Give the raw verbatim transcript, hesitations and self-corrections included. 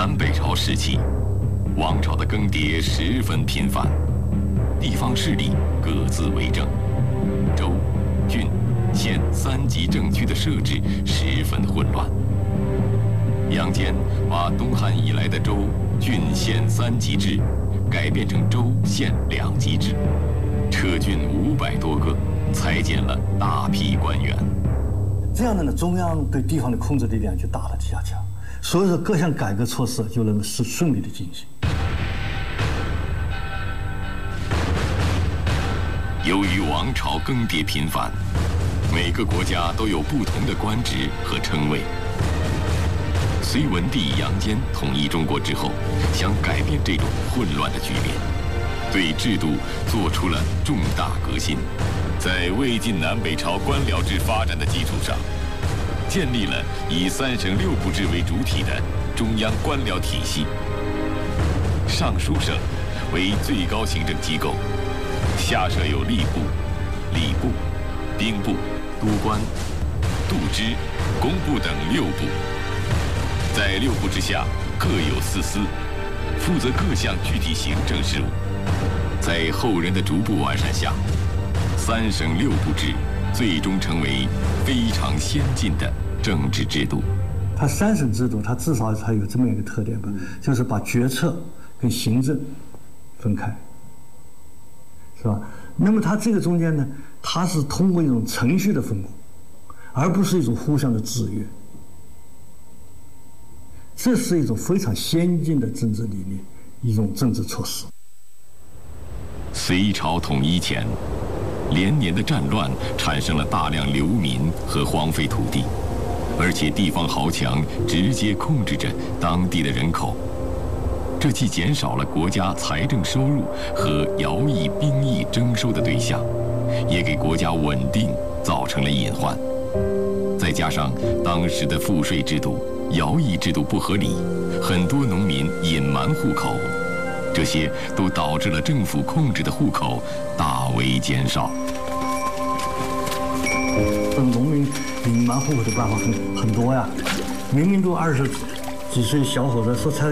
南北朝时期，王朝的更迭十分频繁，地方势力各自为政，州、郡、县三级政区的设置十分混乱。杨坚把东汉以来的州、郡、县三级制改变成州、县两级制，撤郡五百多个，裁减了大批官员。 这样的呢，中央对地方的控制力量就大大加强，所以说各项改革措施就能够是顺利的进行。 由于王朝更迭频繁，每个国家都有不同的官职和称谓。隋文帝杨坚统一中国之后，想改变这种混乱的局面，对制度做出了重大革新。在魏晋南北朝官僚制发展的基础上，建立了以三省六部制为主体的中央官僚体系。尚书省为最高行政机构，下设有吏部、礼部、兵部、都官、度支、工部等六部。在六部之下各有四司，负责各项具体行政事务。在后人的逐步完善下，三省六部制最终成为非常先进的政治制度。 它三省制度，它至少它有这么一个特点吧，就是把决策跟行政分开，是吧？那么它这个中间呢，它是通过一种程序的分工，而不是一种互相的制约。这是一种非常先进的政治理念，一种政治措施。 隋朝统一前，连年的战乱产生了大量流民和荒废土地，而且地方豪强直接控制着当地的人口，这既减少了国家财政收入和徭役兵役征收的对象，也给国家稳定造成了隐患。再加上当时的赋税制度、徭役制度不合理，很多农民隐瞒户口，这些都导致了政府控制的户口大为减少。 农民隐瞒户口的办法很很多呀，明明都二十几岁小伙子说才